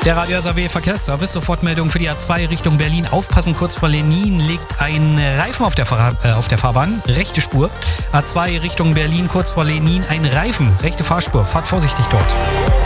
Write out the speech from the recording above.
Der Radio SAW Verkehrsservice, Sofortmeldung für die A2 Richtung Berlin. Aufpassen, kurz vor Lenin liegt ein Reifen auf der Fahrbahn, rechte Spur. A2 Richtung Berlin, kurz vor Lenin ein Reifen, rechte Fahrspur. Fahrt vorsichtig dort.